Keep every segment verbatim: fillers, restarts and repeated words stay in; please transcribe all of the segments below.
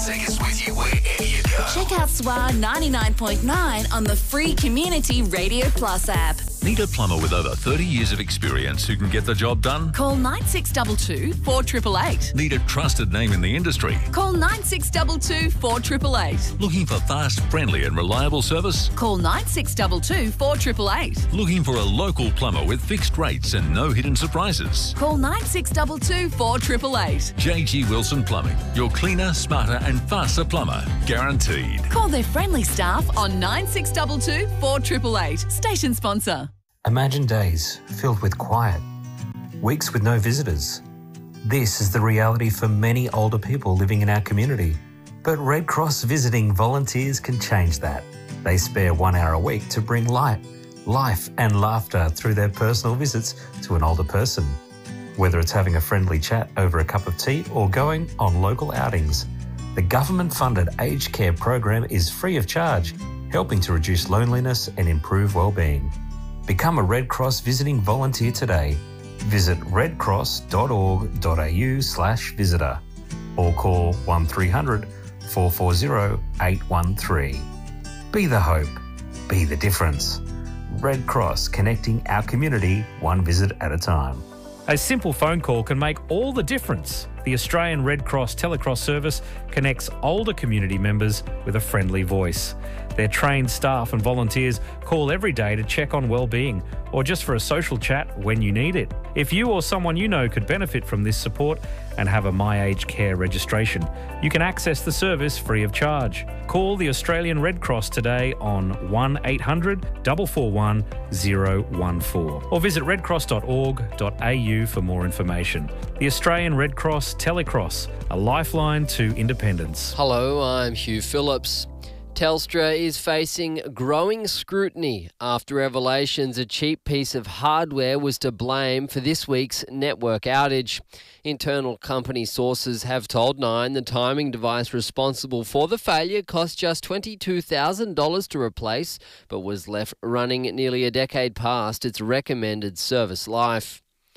Take us with you wherever you go. Check out S W A ninety-nine point nine on the free Community Radio Plus app. Need a plumber with over thirty years of experience who can get the job done? Call nine six two two, four eight eight eight. Need a trusted name in the industry? Call nine six two two, four eight eight eight. Looking for fast, friendly and reliable service? Call nine six two two, four eight eight eight. Looking for a local plumber with fixed rates and no hidden surprises? Call nine six two two, four eight eight eight. J G Wilson Plumbing, your cleaner, smarter and faster plumber. Guaranteed. Call their friendly staff on nine six two two, four eight eight eight. Station sponsor. Imagine days filled with quiet, weeks with no visitors. This is the reality for many older people living in our community. But Red Cross visiting volunteers can change that. They spare one hour a week to bring light, life and laughter through their personal visits to an older person. Whether it's having a friendly chat over a cup of tea or going on local outings, the government-funded aged care program is free of charge, helping to reduce loneliness and improve well-being. Become a Red Cross visiting volunteer today. Visit redcross.org.au slash visitor or call one three hundred, four four zero, eight one three. Be the hope. Be the difference. Red Cross, connecting our community one visit at a time. A simple phone call can make all the difference. The Australian Red Cross Telecross service connects older community members with a friendly voice. Their trained staff and volunteers call every day to check on well-being or just for a social chat when you need it. If you or someone you know could benefit from this support and have a My Aged Care registration, you can access the service free of charge. Call the Australian Red Cross today on one eight hundred, four four one, zero one four or visit redcross dot org dot a u for more information. The Australian Red Cross Telecross, a lifeline to independence. Hello, I'm Hugh Phillips. Telstra is facing growing scrutiny after revelations a cheap piece of hardware was to blame for this week's network outage. Internal company sources have told Nine the timing device responsible for the failure cost just twenty-two thousand dollars to replace, but was left running nearly a decade past its recommended service life.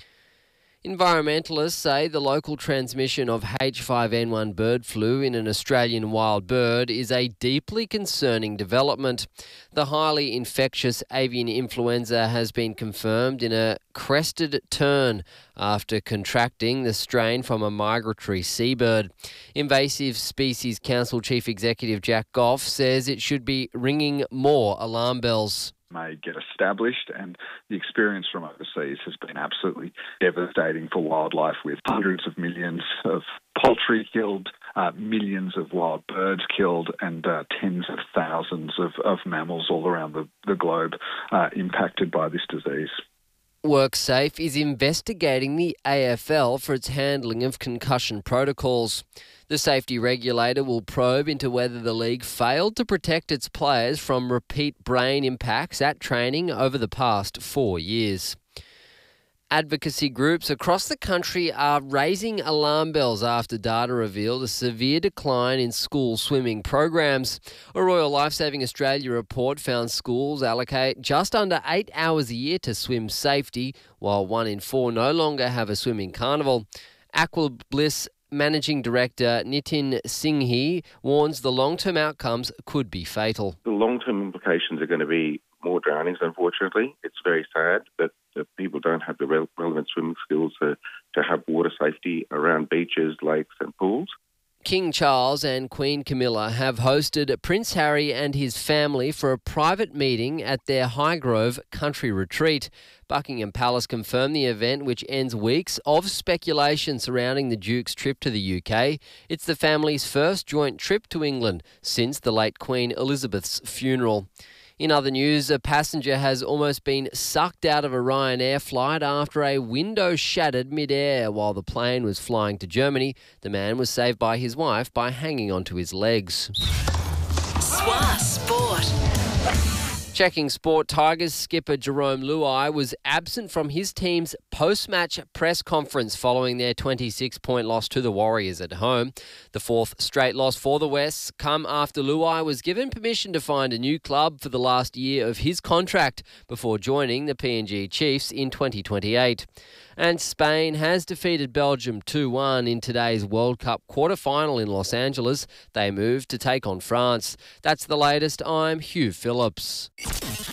Environmentalists say the local transmission of H five N one bird flu in an Australian wild bird is a deeply concerning development. The highly infectious avian influenza has been confirmed in a crested tern after contracting the strain from a migratory seabird. Invasive Species Council Chief Executive Jack Goff says it should be ringing more alarm bells. May get established, and the experience from overseas has been absolutely devastating for wildlife, with hundreds of millions of poultry killed, uh, millions of wild birds killed, and uh, tens of thousands of, of mammals all around the, the globe uh, impacted by this disease. WorkSafe is investigating the A F L for its handling of concussion protocols. The safety regulator will probe into whether the league failed to protect its players from repeat brain impacts at training over the past four years. Advocacy groups across the country are raising alarm bells after data revealed a severe decline in school swimming programs. A Royal Lifesaving Australia report found schools allocate just under eight hours a year to swim safety, while one in four no longer have a swimming carnival. Aqua Bliss Managing Director Nitin Singhi warns the long-term outcomes could be fatal. The long-term implications are going to be more drownings, unfortunately. It's very sad that, that people don't have the re- relevant swimming skills to, to have water safety around beaches, lakes and pools. King Charles and Queen Camilla have hosted Prince Harry and his family for a private meeting at their Highgrove country retreat. Buckingham Palace confirmed the event, which ends weeks of speculation surrounding the Duke's trip to the U K. It's the family's first joint trip to England since the late Queen Elizabeth's funeral. In other news, a passenger has almost been sucked out of a Ryanair flight after a window shattered mid-air while the plane was flying to Germany. The man was saved by his wife by hanging onto his legs. S W A Sport. Checking sport, Tigers skipper Jerome Luai was absent from his team's post-match press conference following their twenty-six point loss to the Warriors at home. The fourth straight loss for the Wests come after Luai was given permission to find a new club for the last year of his contract before joining the P N G Chiefs in twenty twenty-eight. And Spain has defeated Belgium two one in today's World Cup quarter-final in Los Angeles. They move to take on France. That's the latest. I'm Hugh Phillips.